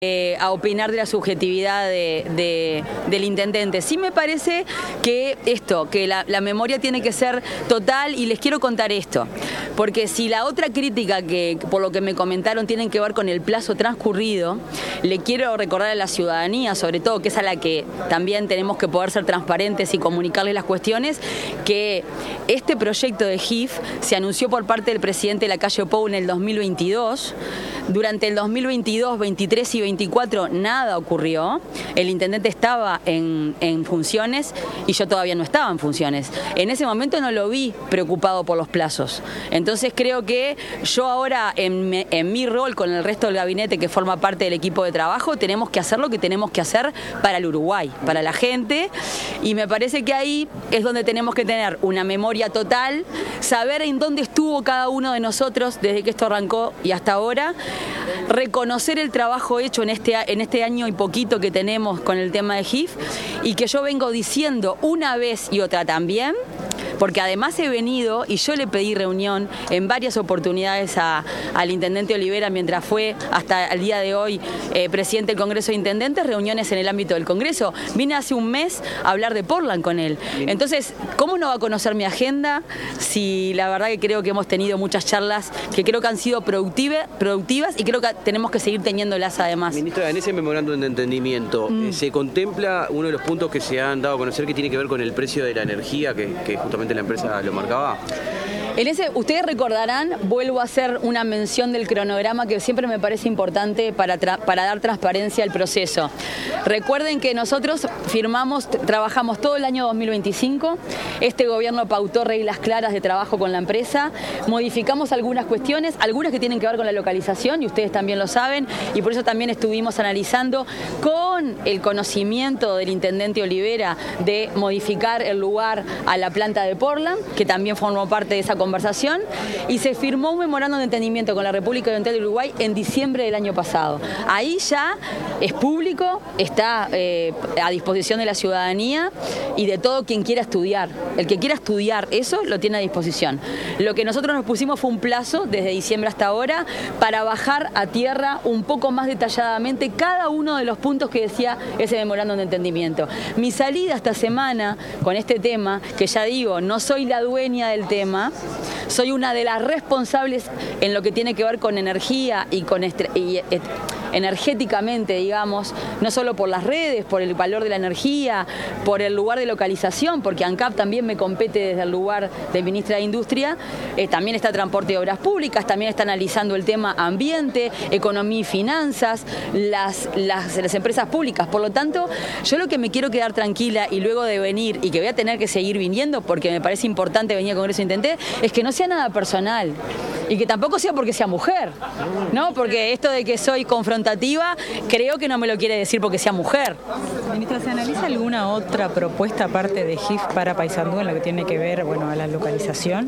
A opinar de la subjetividad del intendente. Sí me parece que la memoria tiene que ser total, y les quiero contar esto, porque si la otra crítica que por lo que me comentaron tienen que ver con el plazo transcurrido, le quiero recordar a la ciudadanía, sobre todo, que es a la que también tenemos que poder ser transparentes y comunicarles las cuestiones, que este proyecto de GIF se anunció por parte del presidente Lacalle Pou en el 2022. Durante el 2022, 23 y 24 nada ocurrió. El intendente estaba en funciones y yo todavía no estaba en funciones. En ese momento no lo vi preocupado por los plazos. Entonces creo que yo ahora, en mi rol con el resto del gabinete que forma parte del equipo de trabajo, tenemos que hacer lo que tenemos que hacer para el Uruguay, para la gente, y me parece que ahí es donde tenemos que tener una memoria total, saber en dónde estuvo cada uno de nosotros desde que esto arrancó y hasta ahora, reconocer el trabajo hecho en este año y poquito que tenemos con el tema de GIF, y que yo vengo diciendo una vez y otra también, porque además he venido y yo le pedí reunión en varias oportunidades al intendente Olivera mientras fue hasta el día de hoy presidente del Congreso de Intendentes, reuniones en el ámbito del Congreso. Vine hace un mes a hablar de Portland con él. Entonces, ¿cómo no va a conocer mi agenda si la verdad que creo que hemos tenido muchas charlas que creo que han sido productivas y creo que tenemos que seguir teniéndolas además? Ministra, en ese memorándum de entendimiento, ¿se contempla uno de los puntos que se han dado a conocer que tiene que ver con el precio de la energía, que justamente la empresa lo marcaba? Ustedes recordarán, vuelvo a hacer una mención del cronograma que siempre me parece importante para dar transparencia al proceso. Recuerden que nosotros trabajamos todo el año 2025, este gobierno pautó reglas claras de trabajo con la empresa, modificamos algunas cuestiones, algunas que tienen que ver con la localización, y ustedes también lo saben, y por eso también estuvimos analizando con el conocimiento del intendente Olivera de modificar el lugar a la planta de Portland, que también formó parte de esa conversación, y se firmó un memorándum de entendimiento con la República Oriental del Uruguay en diciembre del año pasado. Ahí ya es público, está a disposición de la ciudadanía y de todo quien quiera estudiar. El que quiera estudiar eso lo tiene a disposición. Lo que nosotros nos pusimos fue un plazo desde diciembre hasta ahora para bajar a tierra un poco más detalladamente cada uno de los puntos que decía ese memorándum de entendimiento. Mi salida esta semana con este tema, que ya digo, no soy la dueña del tema, soy una de las responsables en lo que tiene que ver con energía y energéticamente, digamos, no solo por las redes, por el valor de la energía, por el lugar de localización, porque ANCAP también me compete desde el lugar de ministra de Industria, también está Transporte y Obras Públicas, también está analizando el tema ambiente, economía y finanzas, las empresas públicas. Por lo tanto, yo lo que me quiero quedar tranquila, y luego de venir, y que voy a tener que seguir viniendo porque me parece importante venir al Congreso de Intendentes, es que no sea nada personal y que tampoco sea porque sea mujer, ¿no? Porque esto de que soy confrontativa, creo que no me lo quiere decir porque sea mujer. Ministra, ¿se analiza alguna otra propuesta aparte de GIF para Paysandú en lo que tiene que ver, a la localización?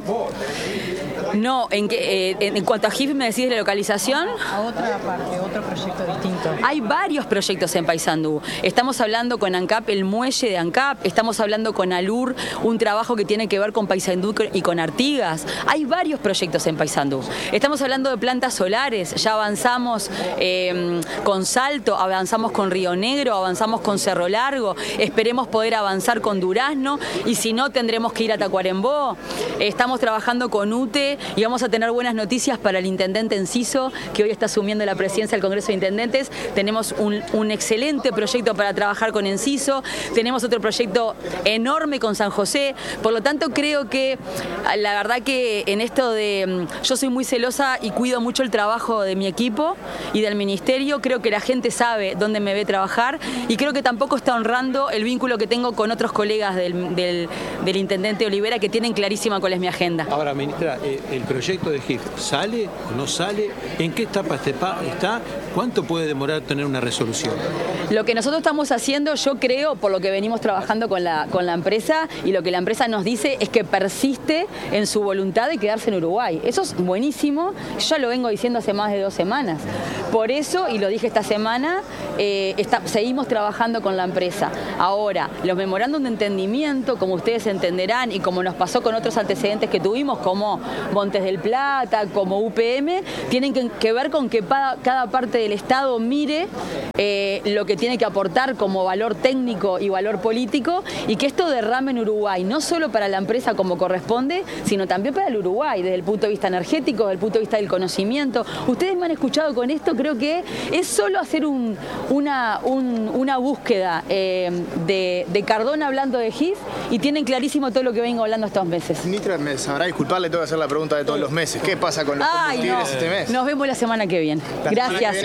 No, en cuanto a GIF, ¿me decís de la localización? A otra parte, otro proyecto distinto. Hay varios proyectos en Paysandú. Estamos hablando con ANCAP, el muelle de ANCAP, estamos hablando con ALUR, un trabajo que tiene que ver con Paysandú y con Artigas. Hay varios proyectos en Paysandú. Estamos hablando de plantas solares, ya avanzamos con Salto, avanzamos con Río Negro, avanzamos con Cerro Largo, esperemos poder avanzar con Durazno, y si no tendremos que ir a Tacuarembó. Estamos trabajando con UTE y vamos a tener buenas noticias para el intendente Enciso, que hoy está asumiendo la presidencia del Congreso de Intendentes. Tenemos un excelente proyecto para trabajar con Enciso, tenemos otro proyecto enorme con San José. Por lo tanto, creo que la verdad que en esto yo soy muy celosa y cuido mucho el trabajo de mi equipo y del ministerio. Creo que la gente sabe dónde me ve trabajar, y creo que tampoco está honrando el vínculo que tengo con otros colegas del intendente Olivera, que tienen clarísima cuál es mi agenda. Ahora, ministra, ¿el proyecto de GIF sale o no sale? ¿En qué etapa está? ¿Cuánto puede demorar tener una resolución? Lo que nosotros estamos haciendo, yo creo, por lo que venimos trabajando con la empresa, y lo que la empresa nos dice es que persiste en su voluntad de quedarse en Uruguay. Eso es buenísimo, ya lo vengo diciendo hace más de 2 semanas. Por eso, y lo dije esta semana, seguimos trabajando con la empresa. Ahora, los memorándum de entendimiento, como ustedes entenderán, y como nos pasó con otros antecedentes que tuvimos, como Montes del Plata, como UPM, tienen que ver con que cada parte del Estado mire lo que tiene que aportar como valor técnico y valor político, y que esto derrame en Uruguay, no solo para la empresa como corresponde, sino también para el Uruguay, desde el punto de vista energético, desde el punto de vista del conocimiento. Ustedes me han escuchado con esto, creo que es solo hacer una búsqueda de Cardona hablando de GIF y tienen clarísimo todo lo que vengo hablando estos meses. Ministra, me sabrá disculpar, le tengo que hacer la pregunta de todos los meses. ¿Qué pasa con los combustibles este mes? Nos vemos la semana que viene. Gracias.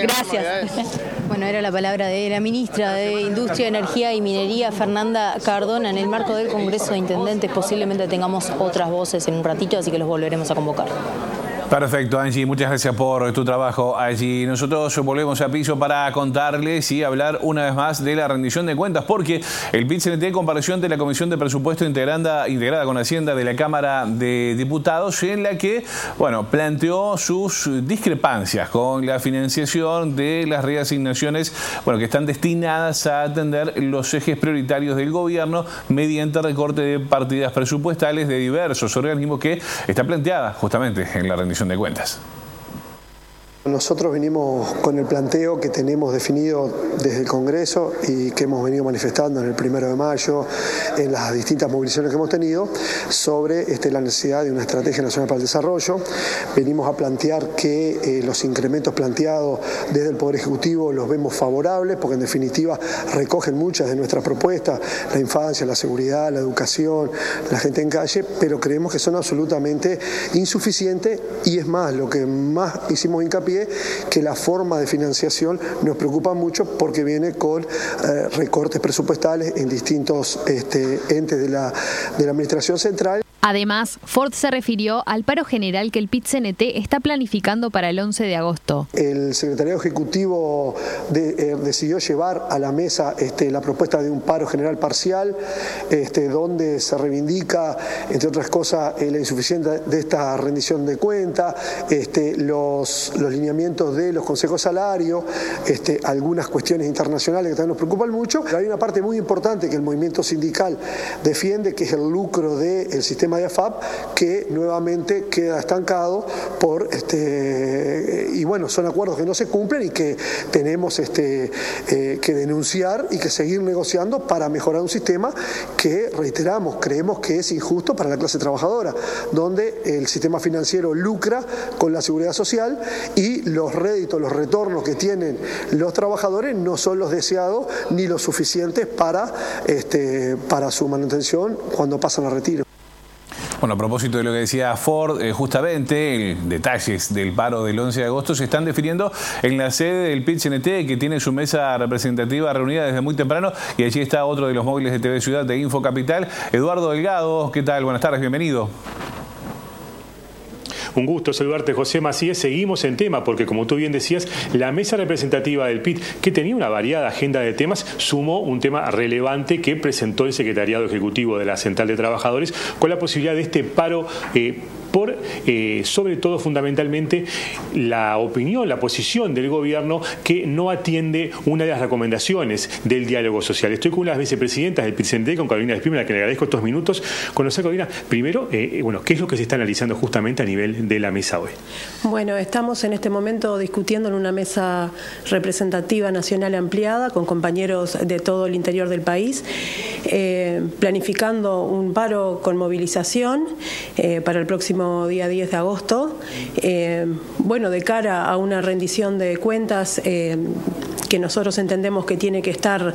Bueno, era la palabra de la ministra de Industria, Energía y Minería, Fernanda Cardona. En el marco del Congreso de Intendentes posiblemente tengamos otras voces en un ratito, así que los volveremos a convocar. Perfecto, Angie, muchas gracias por tu trabajo allí. Nosotros volvemos a piso para contarles y hablar una vez más de la rendición de cuentas, porque el PIT-CNT compareció ante la Comisión de Presupuesto integrada con Hacienda de la Cámara de Diputados, en la que, planteó sus discrepancias con la financiación de las reasignaciones, que están destinadas a atender los ejes prioritarios del gobierno mediante recorte de partidas presupuestales de diversos organismos que está planteada justamente en la rendición de cuentas. Nosotros venimos con el planteo que tenemos definido desde el Congreso y que hemos venido manifestando en el 1 de mayo, en las distintas movilizaciones que hemos tenido, sobre la necesidad de una estrategia nacional para el desarrollo. Venimos a plantear que los incrementos planteados desde el Poder Ejecutivo los vemos favorables, porque en definitiva recogen muchas de nuestras propuestas, la infancia, la seguridad, la educación, la gente en calle, pero creemos que son absolutamente insuficientes, y es más, lo que más hicimos hincapié, que la forma de financiación nos preocupa mucho, porque viene con recortes presupuestales en distintos entes de la Administración Central. Además, Ford se refirió al paro general que el PIT-CNT está planificando para el 11 de agosto. El Secretariado Ejecutivo decidió llevar a la mesa la propuesta de un paro general parcial, donde se reivindica, entre otras cosas, la insuficiencia de esta rendición de cuentas, los lineamientos de los consejos salarios, algunas cuestiones internacionales que también nos preocupan mucho. Pero hay una parte muy importante que el movimiento sindical defiende, que es el lucro del sistema de AFAP, que nuevamente queda estancado y son acuerdos que no se cumplen y que tenemos que denunciar y que seguir negociando para mejorar un sistema que, reiteramos, creemos que es injusto para la clase trabajadora, donde el sistema financiero lucra con la seguridad social y los réditos, los retornos que tienen los trabajadores no son los deseados ni los suficientes para su manutención cuando pasan a retiro. A propósito de lo que decía Ford, justamente detalles del paro del 11 de agosto se están definiendo en la sede del PIT-CNT, que tiene su mesa representativa reunida desde muy temprano, y allí está otro de los móviles de TV Ciudad de Info Capital, Eduardo Delgado. ¿Qué tal? Buenas tardes, bienvenido. Un gusto saludarte, José Macías. Seguimos en tema porque, como tú bien decías, la mesa representativa del PIT, que tenía una variada agenda de temas, sumó un tema relevante que presentó el Secretariado Ejecutivo de la Central de Trabajadores, con la posibilidad de este paro por, sobre todo, fundamentalmente, la opinión, la posición del gobierno, que no atiende una de las recomendaciones del diálogo social. Estoy con una de las vicepresidentas del PIT-CNT, con Carolina Despímena, a la que le agradezco estos minutos. Conocer, Carolina, primero, ¿qué es lo que se está analizando justamente a nivel de la mesa hoy? Bueno, estamos en este momento discutiendo en una mesa representativa nacional ampliada con compañeros de todo el interior del país, planificando un paro con movilización para el próximo día 10 de agosto, de cara a una rendición de cuentas que nosotros entendemos que tiene que estar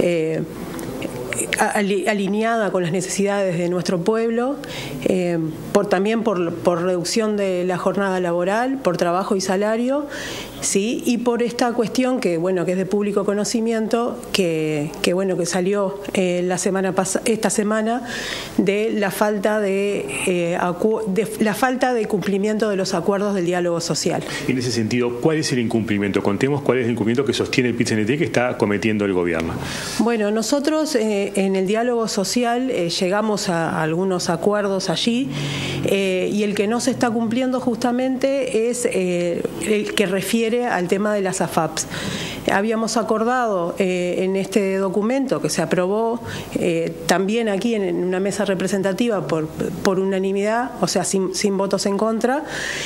alineada con las necesidades de nuestro pueblo, también por reducción de la jornada laboral, por trabajo y salario, sí, y por esta cuestión que es de público conocimiento, que salió esta semana, de la falta de cumplimiento de los acuerdos del diálogo social. En ese sentido, ¿cuál es el incumplimiento? Contemos cuál es el incumplimiento que sostiene el PIT-CNT que está cometiendo el gobierno. Bueno, nosotros en el diálogo social llegamos a algunos acuerdos allí, y el que no se está cumpliendo justamente es el que refiere al tema de las AFAPs. habíamos acordado en este documento que se aprobó también aquí en una mesa representativa por unanimidad, o sea, sin votos en contra,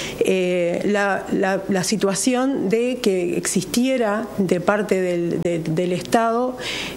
la situación de que existiera de parte del Estado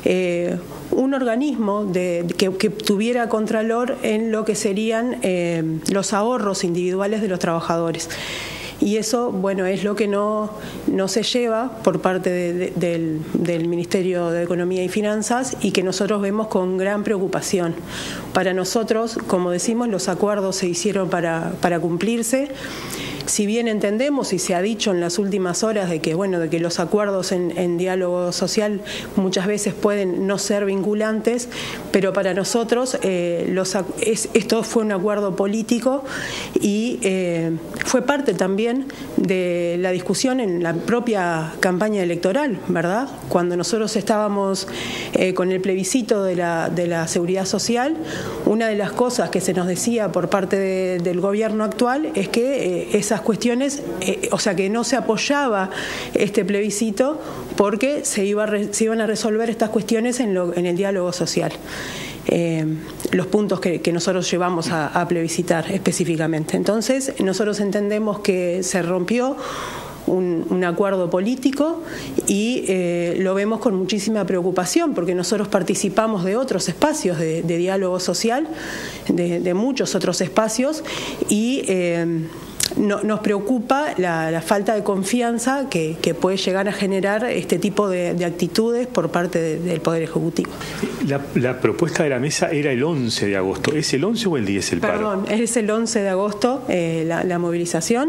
un organismo que tuviera contralor en lo que serían los ahorros individuales de los trabajadores. Y eso, bueno, es lo que no se lleva por parte del Ministerio de Economía y Finanzas y que nosotros vemos con gran preocupación. Para nosotros, como decimos, los acuerdos se hicieron para cumplirse. Si bien entendemos y se ha dicho en las últimas horas de que los acuerdos en diálogo social muchas veces pueden no ser vinculantes, pero para nosotros esto fue un acuerdo político y fue parte también de la discusión en la propia campaña electoral, ¿verdad? Cuando nosotros estábamos con el plebiscito de la seguridad social, una de las cosas que se nos decía por parte del gobierno actual es que esas cuestiones, o sea, que no se apoyaba este plebiscito porque se iban a resolver estas cuestiones en el diálogo social. Los puntos que nosotros llevamos a plebiscitar específicamente. Entonces, nosotros entendemos que se rompió un acuerdo político y lo vemos con muchísima preocupación porque nosotros participamos de otros espacios de diálogo social, de muchos otros espacios y nos preocupa la falta de confianza que puede llegar a generar este tipo de actitudes por parte del Poder Ejecutivo. La propuesta de la mesa era el 11 de agosto. ¿Es el 11 o el 10 el paro? Perdón, es el 11 de agosto la movilización.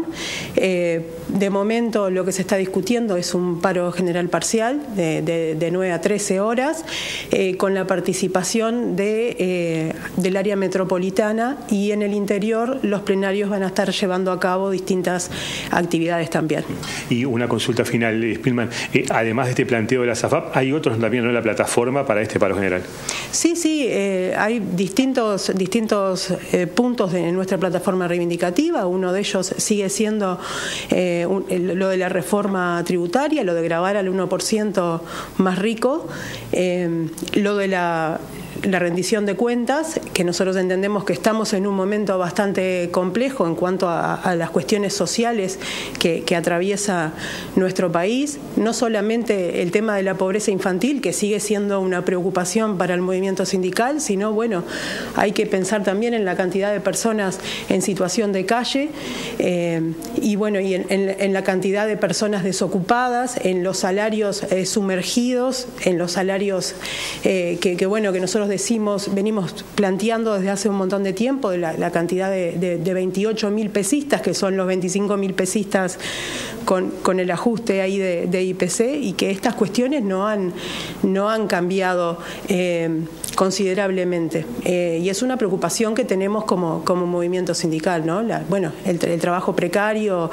De momento lo que se está discutiendo es un paro general parcial de 9 a 13 horas con la participación del área metropolitana y en el interior los plenarios van a estar llevando a cabo distintas actividades también. Y una consulta final, Spillman. Además de este planteo de la SAFAP, ¿hay otros también en la plataforma para este paro general? Sí, hay distintos puntos en nuestra plataforma reivindicativa. Uno de ellos sigue siendo lo de la reforma tributaria, lo de gravar al 1% más rico, lo de la rendición de cuentas, que nosotros entendemos que estamos en un momento bastante complejo en cuanto a las cuestiones sociales que atraviesa nuestro país, no solamente el tema de la pobreza infantil, que sigue siendo una preocupación para el movimiento sindical, sino, hay que pensar también en la cantidad de personas en situación de calle y en la cantidad de personas desocupadas, en los salarios sumergidos, en los salarios que nosotros venimos planteando desde hace un montón de tiempo, de la cantidad de 28.000 pesistas, que son los 25.000 pesistas con el ajuste ahí de IPC, y que estas cuestiones no han cambiado considerablemente. Y es una preocupación que tenemos como movimiento sindical, ¿no? El trabajo precario,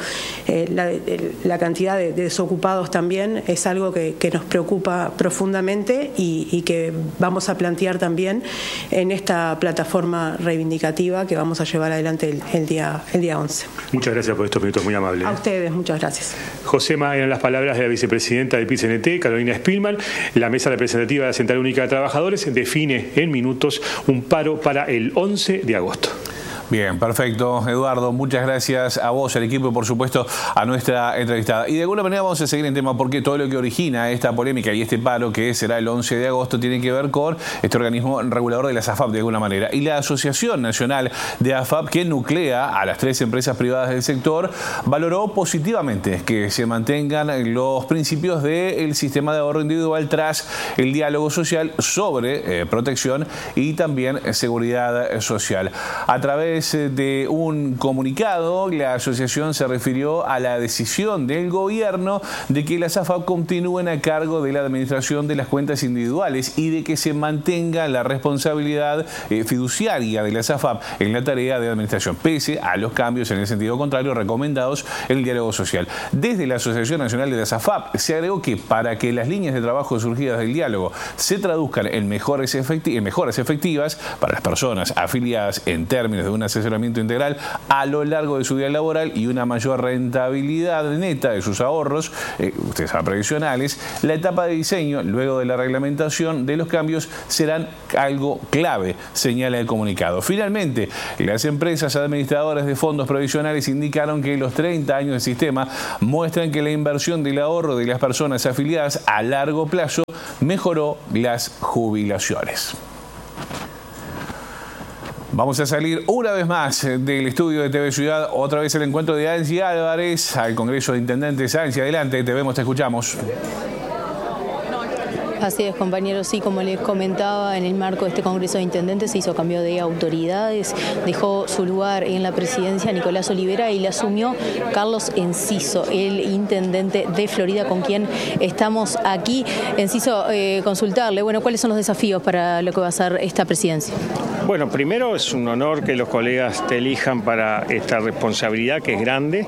la cantidad de desocupados también es algo que nos preocupa profundamente y que vamos a plantear también en esta plataforma reivindicativa que vamos a llevar adelante el día 11. Muchas gracias por estos minutos, muy amables. A ustedes, muchas gracias. Josema, eran las palabras de la vicepresidenta del PIT-CNT, Carolina Spillman. La mesa representativa de la Central Única de Trabajadores define en minutos un paro para el 11 de agosto. Bien, perfecto. Eduardo, muchas gracias a vos, al equipo y por supuesto a nuestra entrevistada. Y de alguna manera vamos a seguir en tema porque todo lo que origina esta polémica y este paro que será el 11 de agosto tiene que ver con este organismo regulador de las AFAP de alguna manera. Y la Asociación Nacional de AFAP, que nuclea a las 3 empresas privadas del sector, valoró positivamente que se mantengan los principios del sistema de ahorro individual tras el diálogo social sobre protección y también seguridad social. A través de un comunicado, la asociación se refirió a la decisión del gobierno de que las AFAP continúen a cargo de la administración de las cuentas individuales y de que se mantenga la responsabilidad fiduciaria de las AFAP en la tarea de administración, pese a los cambios en el sentido contrario recomendados en el diálogo social. Desde la Asociación Nacional de las AFAP se agregó que para que las líneas de trabajo surgidas del diálogo se traduzcan en mejoras efectivas para las personas afiliadas en términos de una asesoramiento integral a lo largo de su vida laboral y una mayor rentabilidad neta de sus ahorros, ustedes saben, previsionales. La etapa de diseño, luego de la reglamentación de los cambios, serán algo clave, señala el comunicado. Finalmente, las empresas administradoras de fondos provisionales indicaron que los 30 años de sistema muestran que la inversión del ahorro de las personas afiliadas a largo plazo mejoró las jubilaciones. Vamos a salir una vez más del estudio de TV Ciudad, otra vez el encuentro de Angie Álvarez al Congreso de Intendentes. Angie, adelante, te vemos, te escuchamos. Así es, compañeros, sí, como les comentaba, en el marco de este Congreso de Intendentes se hizo cambio de autoridades, dejó su lugar en la presidencia Nicolás Olivera y le asumió Carlos Enciso, el intendente de Florida, con quien estamos aquí. Enciso, consultarle, bueno, ¿cuáles son los desafíos para lo que va a ser esta presidencia? Bueno, primero es un honor que los colegas te elijan para esta responsabilidad que es grande.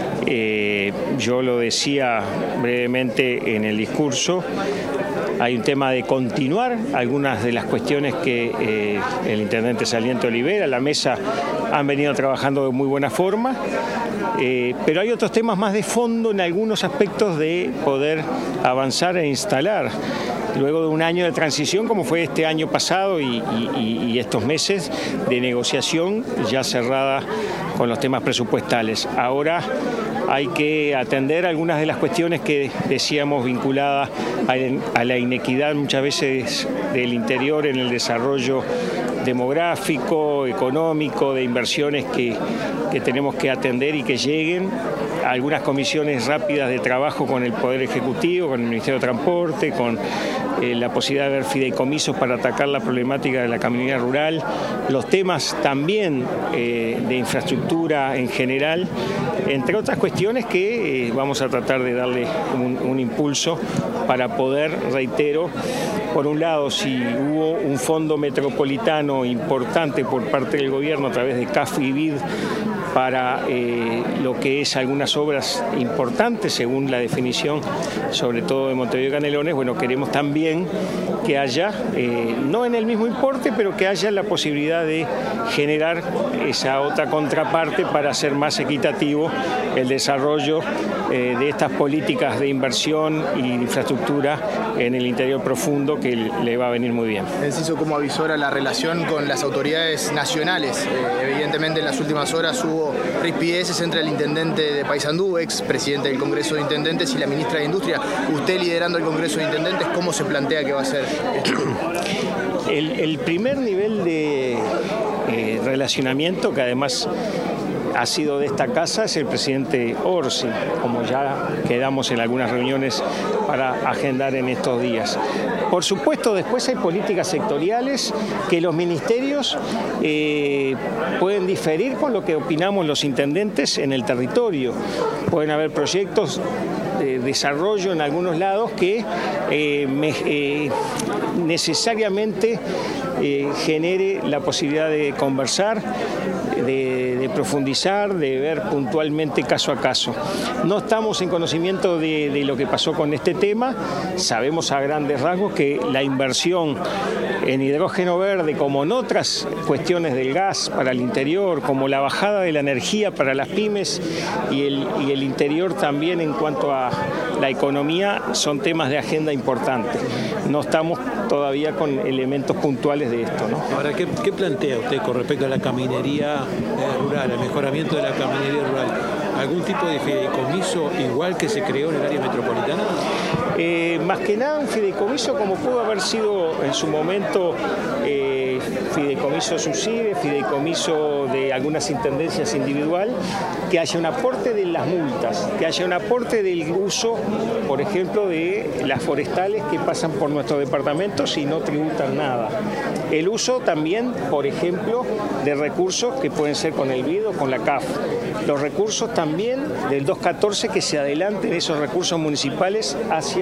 Yo lo decía brevemente en el discurso. Hay un tema de continuar algunas de las cuestiones que el intendente saliente Olivera, la mesa, han venido trabajando de muy buena forma, pero hay otros temas más de fondo en algunos aspectos de poder avanzar e instalar. Luego de un año de transición, como fue este año pasado y estos meses de negociación ya cerrada con los temas presupuestales. Ahora hay que atender algunas de las cuestiones que decíamos vinculadas a la inequidad muchas veces del interior en el desarrollo demográfico, económico, de inversiones que tenemos que atender y que lleguen a algunas comisiones rápidas de trabajo con el Poder Ejecutivo, con el Ministerio de Transporte, con la posibilidad de ver fideicomisos para atacar la problemática de la camionería rural, los temas también de infraestructura en general, entre otras cuestiones que vamos a tratar de darle un impulso para poder, reitero, por un lado, si hubo un fondo metropolitano importante por parte del gobierno a través de CAF y BID para lo que es algunas obras importantes según la definición, sobre todo de Montevideo y Canelones, bueno, queremos también que haya, no en el mismo importe, pero que haya la posibilidad de generar esa otra contraparte para hacer más equitativo el desarrollo de estas políticas de inversión y infraestructura en el interior profundo, que le va a venir muy bien. Enciso, ¿cómo avisora la relación con las autoridades nacionales? Evidentemente en las últimas horas hubo rispideces entre el intendente de Paysandú, ex presidente del Congreso de Intendentes, y la ministra de Industria. Usted liderando el Congreso de Intendentes, ¿cómo se plantea que va a ser esto? El primer nivel de relacionamiento, que además ha sido de esta casa, es el presidente Orsi, como ya quedamos en algunas reuniones para agendar en estos días. Por supuesto, después hay políticas sectoriales que los ministerios pueden diferir con lo que opinamos los intendentes en el territorio. Pueden haber proyectos de desarrollo en algunos lados que necesariamente genere la posibilidad de conversar, de profundizar, de ver puntualmente caso a caso. No estamos en conocimiento de lo que pasó con este tema. Sabemos a grandes rasgos que la inversión en hidrógeno verde, como en otras cuestiones del gas para el interior, como la bajada de la energía para las pymes y el interior también en cuanto a la economía, son temas de agenda importantes. No estamos todavía con elementos puntuales de esto, ¿no? Ahora, ¿qué plantea usted con respecto a la caminería rural, al mejoramiento de la caminería rural? ¿Algún tipo de fideicomiso igual que se creó en el área metropolitana? Más que nada un fideicomiso como pudo haber sido en su momento fideicomiso SUSIDE, fideicomiso de algunas intendencias individual, que haya un aporte de las multas, que haya un aporte del uso, por ejemplo, de las forestales que pasan por nuestros departamentos y no tributan nada. El uso también, por ejemplo, de recursos que pueden ser con el BID o con la CAF. Los recursos también del 214, que se adelanten esos recursos municipales hacia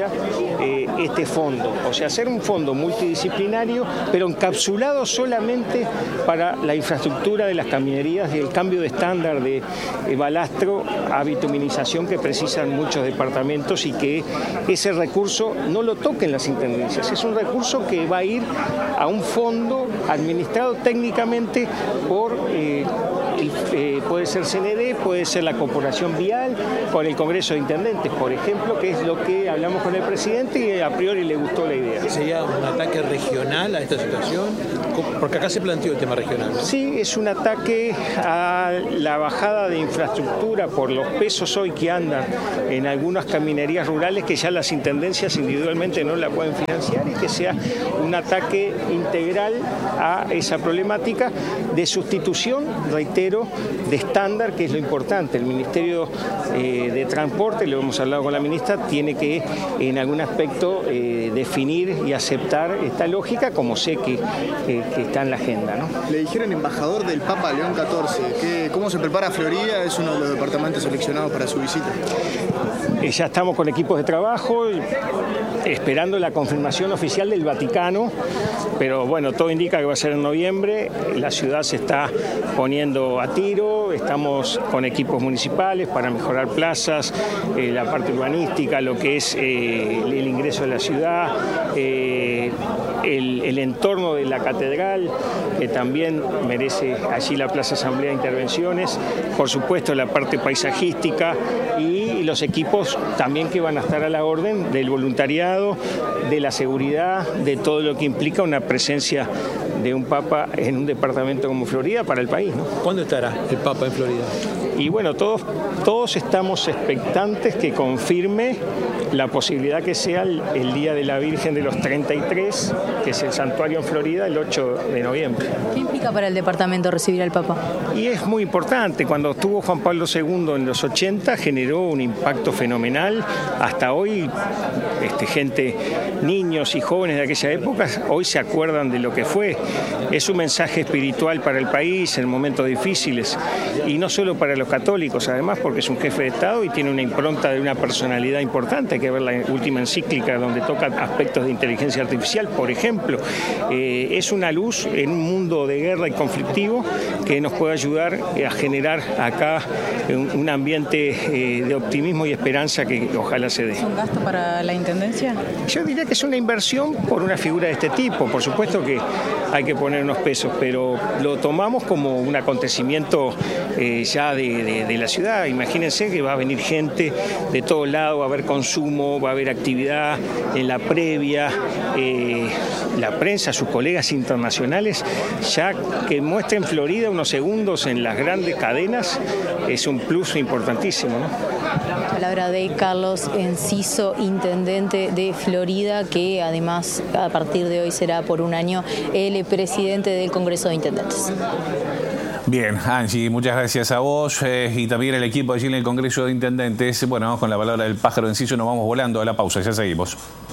este fondo, o sea, hacer un fondo multidisciplinario, pero encapsulado solamente para la infraestructura de las caminerías y el cambio de estándar de balastro a bituminización que precisan muchos departamentos, y que ese recurso no lo toquen las intendencias. Es un recurso que va a ir a un fondo administrado técnicamente por puede ser CND, puede ser la Corporación Vial, con el Congreso de Intendentes, por ejemplo, que es lo que hablamos con el presidente y a priori le gustó la idea. ¿Sería un ataque regional a esta situación? Porque acá se planteó el tema regional, ¿no? Sí, es un ataque a la bajada de infraestructura por los pesos hoy que andan en algunas caminerías rurales, que ya las intendencias individualmente no la pueden financiar, y que sea un ataque integral a esa problemática de sustitución, reitero, de estándar, que es lo importante. El Ministerio de Transporte, lo hemos hablado con la ministra, tiene que en algún aspecto definir y aceptar esta lógica, como sé que está en la agenda, ¿no? Le dijeron embajador del Papa León XIV. ¿Cómo se prepara Florida? Es uno de los departamentos seleccionados para su visita. Ya estamos con equipos de trabajo, esperando la confirmación oficial del Vaticano, pero bueno, todo indica que va a ser en noviembre. La ciudad se está poniendo a tiro, estamos con equipos municipales para mejorar plazas, la parte urbanística, lo que es el ingreso de la ciudad, el entorno de la catedral, que también merece allí la Plaza Asamblea intervenciones, por supuesto la parte paisajística y los equipos también que van a estar a la orden del voluntariado, de la seguridad, de todo lo que implica una presencia de un Papa en un departamento como Florida para el país, ¿no? ¿Cuándo estará el Papa en Florida? Y bueno, todos estamos expectantes que confirme la posibilidad que sea el Día de la Virgen de los 33, que es el santuario en Florida, el 8 de noviembre. ¿Qué implica para el departamento recibir al Papa? Y es muy importante. Cuando estuvo Juan Pablo II en los 80 generó un impacto fenomenal. Hasta hoy, gente, niños y jóvenes de aquella época, hoy se acuerdan de lo que fue. Es un mensaje espiritual para el país en momentos difíciles, y no solo para los católicos, además, porque es un jefe de Estado y tiene una impronta de una personalidad importante. Hay que ver la última encíclica donde toca aspectos de inteligencia artificial, por ejemplo. Es una luz en un mundo de guerra y conflictivo que nos puede ayudar a generar acá un ambiente de optimismo y esperanza que ojalá se dé. ¿Es un gasto para la Intendencia? Yo diría que es una inversión por una figura de este tipo. Por supuesto que hay que poner unos pesos, pero lo tomamos como un acontecimiento ya de la ciudad. Imagínense que va a venir gente de todos lados, va a haber consumo, va a haber actividad en la previa, la prensa, sus colegas internacionales, ya que muestren Florida unos segundos en las grandes cadenas, es un plus importantísimo, ¿no? Palabra de Carlos Enciso, intendente de Florida, que además a partir de hoy será por un año el presidente del Congreso de Intendentes. Bien, Angie, muchas gracias a vos y también al equipo allí en el Congreso de Intendentes. Bueno, con la palabra del pájaro Enciso nos vamos volando a la pausa, ya seguimos.